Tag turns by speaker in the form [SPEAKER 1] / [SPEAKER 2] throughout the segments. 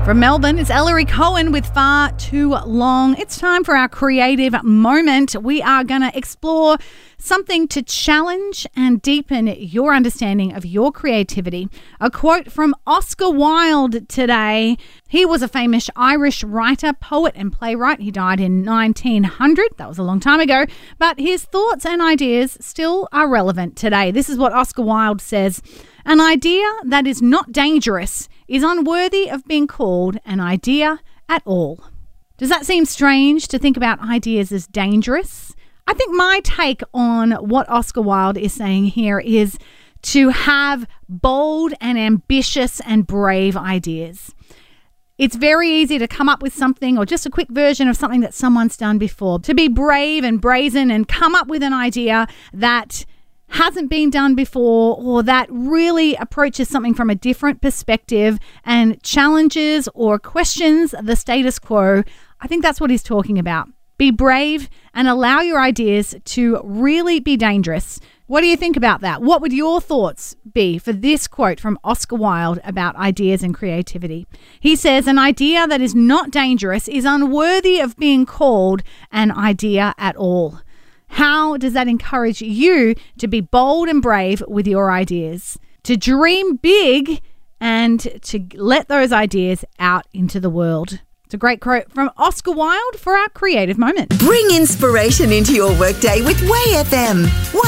[SPEAKER 1] From Melbourne, it's Ellery Cohen with Far Too Long. It's time for our creative moment. We are going to explore something to challenge and deepen your understanding of your creativity. A quote from Oscar Wilde today. He was a famous Irish writer, poet and playwright. He died in 1900. That was a long time ago. But his thoughts and ideas still are relevant today. This is what Oscar Wilde says. An idea that is not dangerous is unworthy of being called an idea at all. Does that seem strange to think about ideas as dangerous? I think my take on what Oscar Wilde is saying here is to have bold and ambitious and brave ideas. It's very easy to come up with something or just a quick version of something that someone's done before. To be brave and brazen and come up with an idea that hasn't been done before or that really approaches something from a different perspective and challenges or questions the status quo. I think that's what he's talking about. Be brave and allow your ideas to really be dangerous. What do you think about that? What would your thoughts be for this quote from Oscar Wilde about ideas and creativity? He says, an idea that is not dangerous is unworthy of being called an idea at all. How does that encourage you to be bold and brave with your ideas, to dream big and to let those ideas out into the world? It's a great quote from Oscar Wilde for our creative moment.
[SPEAKER 2] Bring inspiration into your workday with Way FM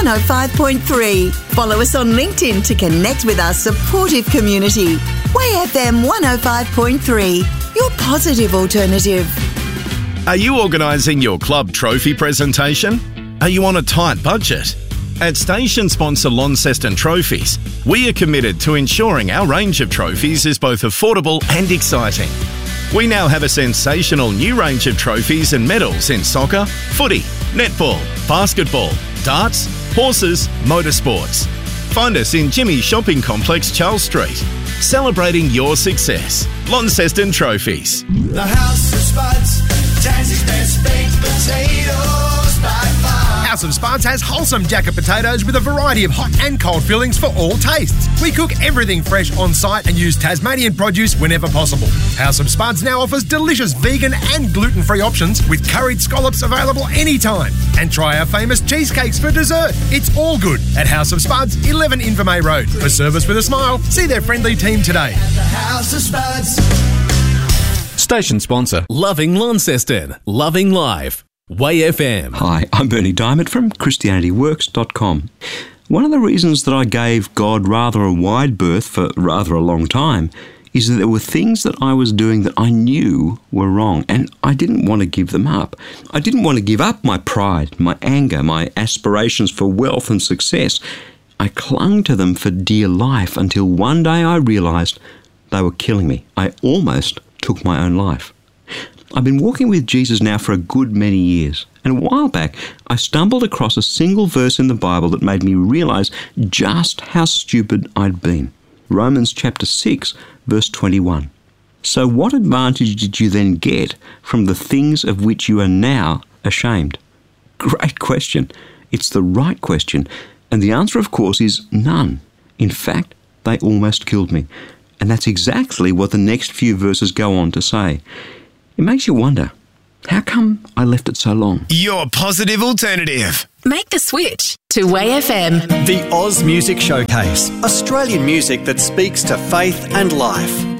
[SPEAKER 2] 105.3. Follow us on LinkedIn to connect with our supportive community. Way FM 105.3, your positive alternative.
[SPEAKER 3] Are you organising your club trophy presentation? Are you on a tight budget? At station sponsor Launceston Trophies, we are committed to ensuring our range of trophies is both affordable and exciting. We now have a sensational new range of trophies and medals in soccer, footy, netball, basketball, darts, horses, motorsports. Find us in Jimmy's Shopping Complex, Charles Street. Celebrating your success. Launceston Trophies.
[SPEAKER 4] The House of Spuds, Tassie's best baked potatoes by far.
[SPEAKER 5] House of Spuds has wholesome jacket potatoes with a variety of hot and cold fillings for all tastes. We cook everything fresh on site and use Tasmanian produce whenever possible. House of Spuds now offers delicious vegan and gluten-free options with curried scallops available anytime. And try our famous cheesecakes for dessert. It's all good at House of Spuds, 11 Invermay Road. For service with a smile, see their friendly team today.
[SPEAKER 4] The House of Spuds.
[SPEAKER 6] Station sponsor, Loving Launceston. Loving Live. Way FM.
[SPEAKER 7] Hi, I'm Bernie Diamond from ChristianityWorks.com. One of the reasons that I gave God rather a wide berth for rather a long time is that there were things that I was doing that I knew were wrong, and I didn't want to give them up. I didn't want to give up my pride, my anger, my aspirations for wealth and success. I clung to them for dear life until one day I realised they were killing me. I almost took my own life. I've been walking with Jesus now for a good many years, and a while back I stumbled across a single verse in the Bible that made me realise just how stupid I'd been. Romans chapter 6, verse 21. So what advantage did you then get from the things of which you are now ashamed? Great question. It's the right question, and the answer, of course, is none. In fact, they almost killed me. And that's exactly what the next few verses go on to say. It makes you wonder, how come I left it so long?
[SPEAKER 3] Your positive alternative.
[SPEAKER 2] Make the switch to Way FM.
[SPEAKER 8] The Oz Music Showcase, Australian music that speaks to faith and life.